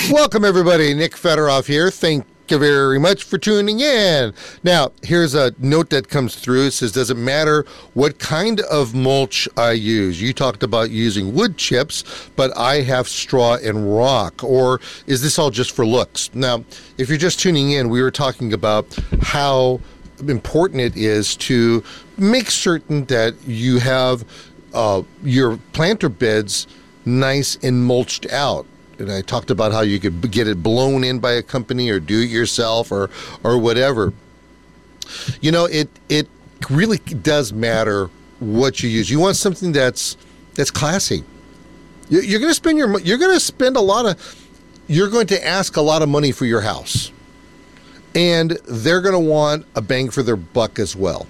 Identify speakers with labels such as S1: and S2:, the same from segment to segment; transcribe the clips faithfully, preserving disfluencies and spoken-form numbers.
S1: Welcome, everybody. Nick Federoff here. Thank you very much for tuning in. Now, here's a note that comes through. It says, does it matter what kind of mulch I use? You talked about using wood chips, but I have straw and rock. Or is this all just for looks? Now, if you're just tuning in, we were talking about how important it is to make certain that you have uh, your planter beds nice and mulched out. And I talked about how you could get it blown in by a company or do it yourself or or whatever. You know, it it really does matter what you use. You want something that's that's classy. You're going to spend your you're going to spend a lot of you're going to ask a lot of money for your house, and they're going to want a bang for their buck as well.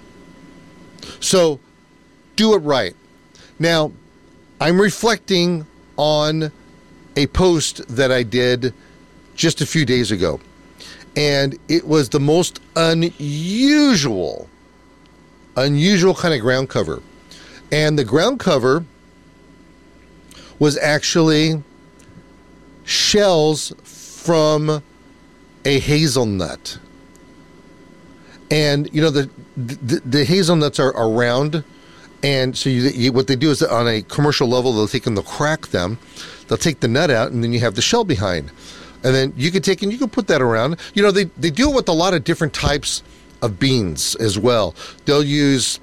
S1: So, do it right. Now, I'm reflecting on a post that I did just a few days ago. And it was the most unusual, unusual kind of ground cover. And the ground cover was actually shells from a hazelnut. And, you know, the the, the hazelnuts are, are round. And so you, you, what they do is on a commercial level, they'll take and they'll crack them. They'll take the nut out, and then you have the shell behind. And then you can take and you can put that around. You know, they, they do it with a lot of different types of beans as well. They'll use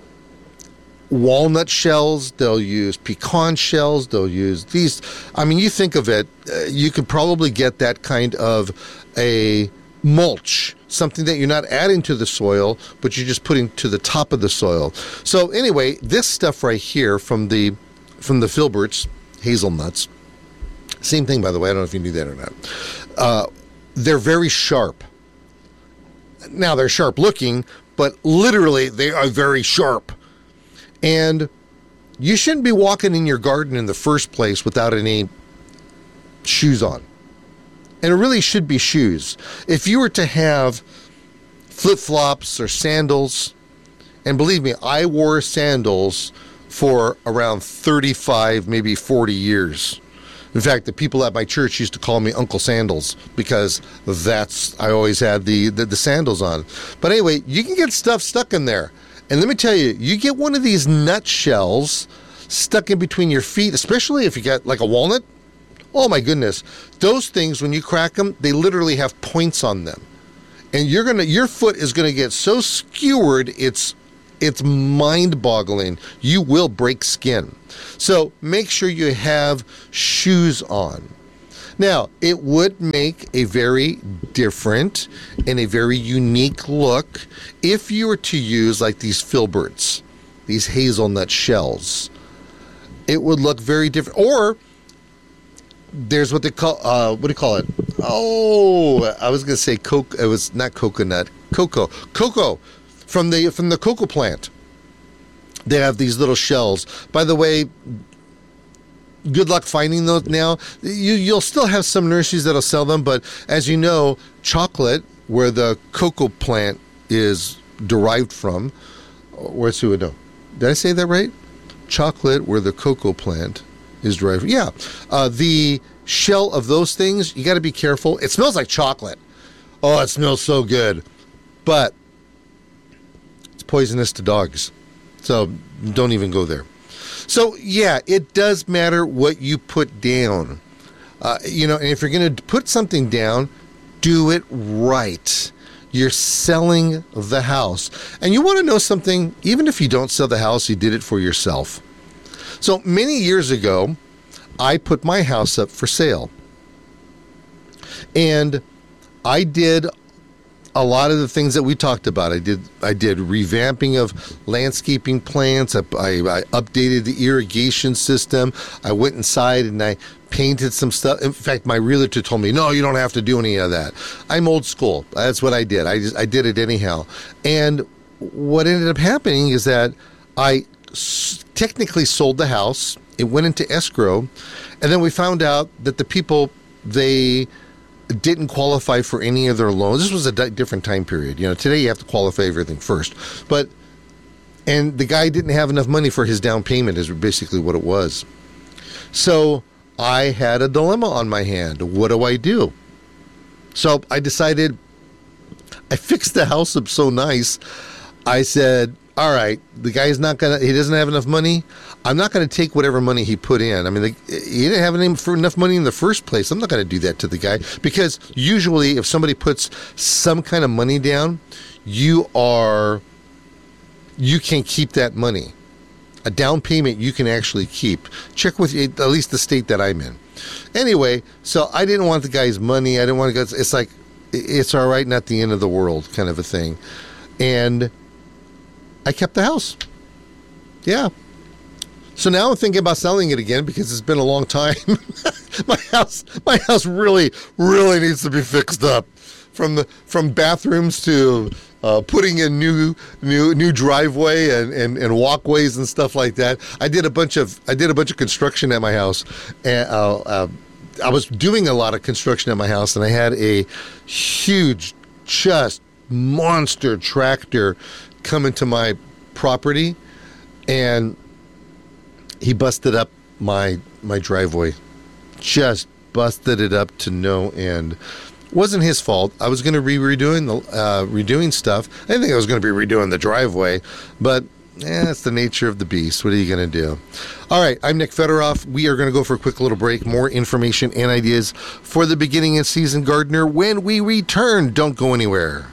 S1: walnut shells. They'll use pecan shells. They'll use these. I mean, you think of it, uh, you could probably get that kind of a mulch, something that you're not adding to the soil, but you're just putting to the top of the soil. So anyway, this stuff right here from the from the Filberts, hazelnuts, same thing, by the way. I don't know if you knew that or not. Uh, they're very sharp. Now, they're sharp looking, but literally they are very sharp. And you shouldn't be walking in your garden in the first place without any shoes on. And it really should be shoes. If you were to have flip-flops or sandals, and believe me, I wore sandals for around thirty-five, maybe forty years. In fact, the people at my church used to call me Uncle Sandals because that's, I always had the, the, the sandals on. But anyway, you can get stuff stuck in there. And let me tell you, you get one of these nut shells stuck in between your feet, especially if you got like a walnut. Oh my goodness. Those things, when you crack them, they literally have points on them. And you're gonna, your foot is gonna get so skewered, it's it's mind-boggling. You will break skin. So make sure you have shoes on. Now, it would make a very different and a very unique look if you were to use like these filberts, these hazelnut shells. It would look very different. Or there's what they call, uh, what do you call it? Oh, I was going to say coke. It was not coconut, cocoa, cocoa from the from the cocoa plant. They have these little shells. By the way, good luck finding those now. You you'll still have some nurseries that'll sell them, but as you know, chocolate, where the cocoa plant is derived from, where's who would know? Did I say that right? Chocolate, where the cocoa plant is derived. Yeah, uh, the shell of those things, you got to be careful. It smells like chocolate. Oh, it smells so good, but it's poisonous to dogs, so don't even go there. So yeah, it does matter what you put down. Uh, you know, and if you're going to put something down, do it right. You're selling the house, and you want to know something. Even if you don't sell the house, you did it for yourself. So many years ago, I put my house up for sale. And I did a lot of the things that we talked about. I did I did revamping of landscaping plants. I, I, I updated the irrigation system. I went inside and I painted some stuff. In fact, my realtor told me, no, you don't have to do any of that. I'm old school. That's what I did. I just I did it anyhow. And what ended up happening is that I technically sold the house. It went into escrow, and then we found out that the people, they didn't qualify for any of their loans. This was a di- different time period. You know, today you have to qualify everything first. But, and the guy didn't have enough money for his down payment is basically what it was. So I had a dilemma on my hand. What do I do? So I decided, I fixed the house up so nice. I said, all right, the guy's not going to, he doesn't have enough money. I'm not going to take whatever money he put in. I mean, the, he didn't have any, for enough money in the first place. I'm not going to do that to the guy, because usually if somebody puts some kind of money down, you are, you can keep that money. A down payment you can actually keep. Check with at least the state that I'm in. Anyway, so I didn't want the guy's money. I didn't want to go. It's like, it's all right, not the end of the world kind of a thing. And I kept the house. Yeah. So now I'm thinking about selling it again because it's been a long time. my house, my house really, really needs to be fixed up, from the from bathrooms to uh, putting in new, new, new driveway and, and, and walkways and stuff like that. I did a bunch of I did a bunch of construction at my house, and uh, uh, I was doing a lot of construction at my house, and I had a huge, just monster tractor come into my property, and he busted up my my driveway. Just busted it up to no end. Wasn't his fault. I was going to be redoing the uh, redoing stuff. I didn't think I was going to be redoing the driveway, but eh, that's the nature of the beast. What are you going to do? All right, I'm Nick Federoff. We are going to go for a quick little break. More information and ideas for the beginning and season gardener when we return. Don't go anywhere.